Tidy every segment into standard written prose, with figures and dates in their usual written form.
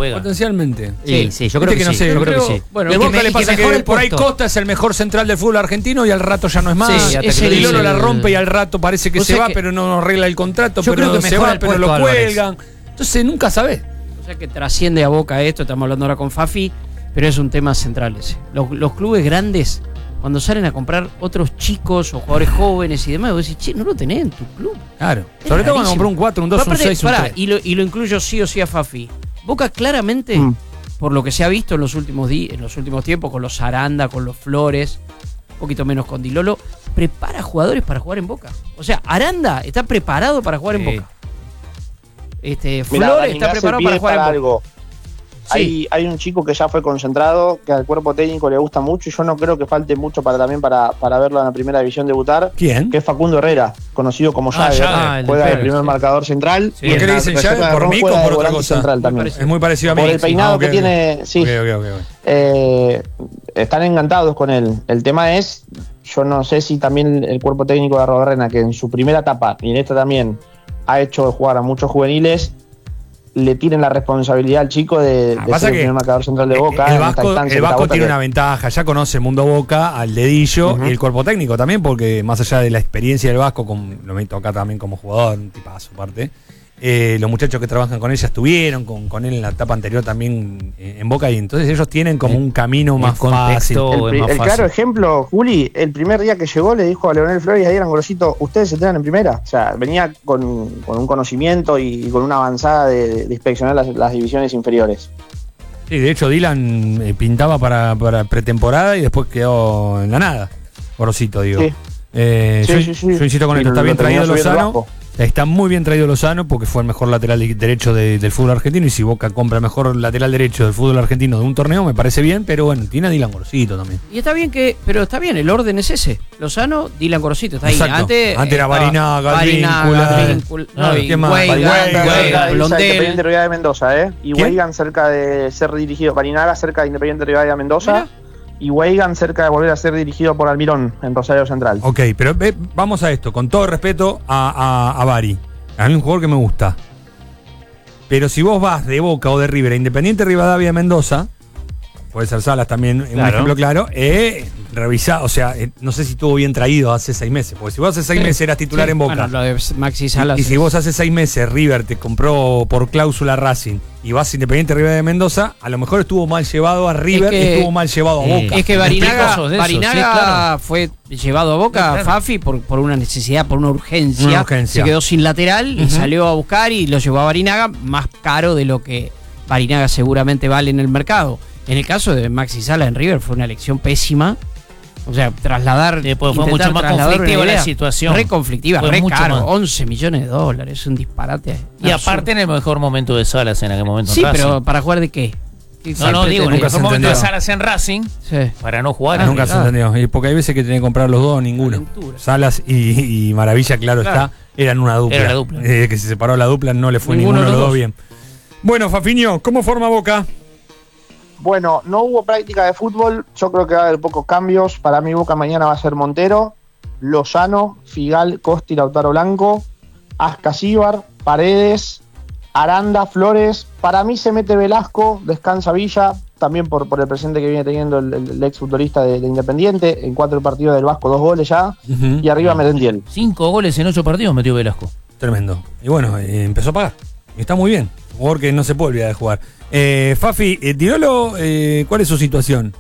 juega. Potencialmente. Sí, yo creo que no sí. sé, Yo creo que sí. Bueno, el Boca le pasa que por ahí Costa es el mejor central del fútbol argentino y al rato ya no es más. Sí, Dilolo la rompe y al rato parece que se va, pero no arregla el contrato, yo pero creo que se va, pero lo Álvarez. cuelgan. Entonces nunca sabés. O sea que trasciende a Boca esto, estamos hablando ahora con Fafi, pero es un tema central ese. Los clubes grandes, cuando salen a comprar otros chicos o jugadores jóvenes y demás, vos decís, che, no lo tenés en tu club. Claro. Sobre todo cuando compró un 4, un 2, un 6, un 3. Y lo incluyo sí o sí a Fafi. Boca claramente, por lo que se ha visto en los últimos tiempos, con los Aranda, con los Flores, un poquito menos con Dilolo, prepara jugadores para jugar en Boca. O sea, Aranda está preparado para jugar en Boca. Flores está preparado para jugar en Boca. Algo. Sí. Hay un chico que ya fue concentrado, que al cuerpo técnico le gusta mucho y yo no creo que falte mucho para verlo en la primera división debutar. ¿Quién? Que es Facundo Herrera, conocido como Jagger. Juega de primer marcador central. Sí. ¿Por qué le dicen Jagger? ¿Por mí o por otra cosa? Es muy parecido a mí. Por el peinado que tiene. Sí. Están encantados con él. El tema es, yo no sé si también el cuerpo técnico de Arrobarrena, que en su primera etapa y en esta también ha hecho jugar a muchos juveniles, le tienen la responsabilidad al chico de ser el primer marcador central de Boca. El Vasco tiene una ventaja, ya conoce el mundo Boca al dedillo y el cuerpo técnico también, porque más allá de la experiencia del Vasco, lo meto acá también como jugador, un tipazo aparte, los muchachos que trabajan con él ya estuvieron con él en la etapa anterior también en Boca, y entonces ellos tienen como un camino más fácil. El claro ejemplo, Juli, el primer día que llegó le dijo a Leonel Flores y a Adrián Gorosito, ustedes se entrenan en primera. O sea, venía con un conocimiento y con una avanzada de inspeccionar las divisiones inferiores. Sí, de hecho Dylan pintaba para pretemporada y después quedó en la nada. Gorosito, digo. Sí. Yo insisto con esto, está bien traído Lozano. Está muy bien traído Lozano porque fue el mejor lateral derecho del fútbol argentino, y si Boca compra el mejor lateral derecho del fútbol argentino de un torneo me parece bien, pero bueno, tiene a Dylan Gorosito también. Y está bien pero está bien, el orden es ese. Lozano, Dylan Gorosito, está ahí. Antes era Barinaga, Independiente Rivadavia de Mendoza, y Weigan cerca de ser dirigido, Barinaga cerca de Independiente Rivadavia de Mendoza. Mira. Y Weigan cerca de volver a ser dirigido por Almirón en Rosario Central. Ok, pero vamos a esto, con todo respeto a Bari. A mí es un jugador que me gusta. Pero si vos vas de Boca o de River a Independiente Rivadavia de Mendoza, puede ser Salas también, un ejemplo claro, revisá, o sea, no sé si estuvo bien traído hace 6 meses, porque si vos hace 6 meses eras titular en Boca, bueno, lo de Maxi Salas y si vos hace 6 meses River te compró por cláusula Racing y vas a Independiente Rivadavia de Mendoza, a lo mejor estuvo mal llevado a River y estuvo mal llevado a Boca. Es que Barinaga fue llevado a Boca, Fafi, por una necesidad, por una urgencia. Se quedó sin lateral y salió a buscar y lo llevó a Barinaga más caro de lo que Barinaga seguramente vale en el mercado. En el caso de Maxi Salas en River fue una elección pésima. O sea, fue mucho más conflictiva la situación. Re conflictiva, fue re caro. más. $11 millones, es un disparate. Y aparte en el mejor momento de Salas en aquel momento. Sí, pero ¿para jugar de qué? No, digo, en el mejor momento de Salas en Racing, para no jugar. Nunca se entendió. Y porque hay veces que tenés que comprar los dos, ninguno. Salas y Maravilla, claro está, eran una dupla. Era la dupla. Que se separó la dupla, no le fue ninguno de los dos bien. Bueno, Fafiño, ¿cómo forma Boca? Bueno, no hubo práctica de fútbol, yo creo que va a haber pocos cambios. Para mí Boca mañana va a ser Montero, Lozano, Figal, Costa y Lautaro Blanco, Ascasíbar, Paredes, Aranda, Flores. Para mí se mete Velasco, descansa Villa, también por el presente que viene teniendo el ex futbolista de Independiente. En 4 partidos del Vasco, 2 goles ya, y arriba Merendiel. 5 goles en 8 partidos metió Velasco. Tremendo. Y bueno, empezó a pagar. Está muy bien, jugador que no se puede olvidar de jugar. Fafi, Dilolo, ¿cuál es su situación?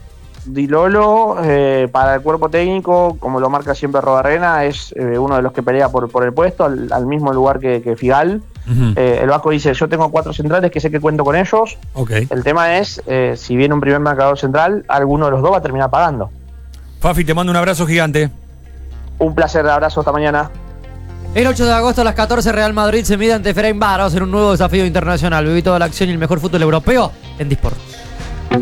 Dilolo, para el cuerpo técnico, como lo marca siempre Arrobarrena, es uno de los que pelea por el puesto, al mismo lugar que Figal. El Vasco dice, yo tengo 4 centrales que sé que cuento con ellos. Okay. El tema es, si viene un primer marcador central, alguno de los dos va a terminar pagando. Fafi, te mando un abrazo gigante. Un placer, abrazo, hasta mañana. El 8 de agosto a las 14 Real Madrid se mide ante Ferencváros en un nuevo desafío internacional. Viví toda la acción y el mejor fútbol europeo en Disport.